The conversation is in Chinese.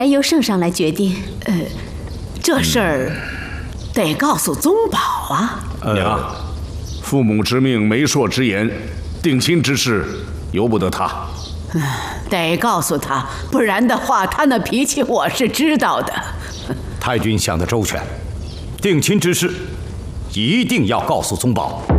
由圣上来决定。这事儿得告诉宗保啊。 娘，父母之命，媒妁之言，定亲之事由不得他。 得告诉他，不然的话，他那脾气我是知道的。 太君想得周全，定亲之事一定要告诉宗保。